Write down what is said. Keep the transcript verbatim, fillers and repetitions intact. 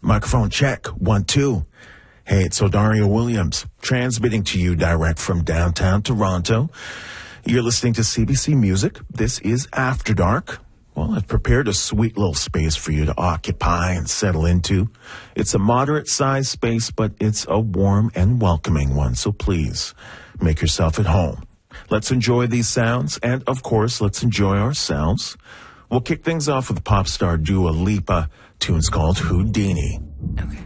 Microphone check. One, two. Hey, it's Odario Williams, transmitting to you direct from downtown Toronto. You're listening to C B C Music. This is After Dark. Well, I've prepared a sweet little space for you to occupy and settle into. It's a moderate-sized space, but it's a warm and welcoming one, so please make yourself at home. Let's enjoy these sounds, and, of course, let's enjoy ourselves. We'll kick things off with pop star Dua Lipa. Tune's called Houdini. Okay.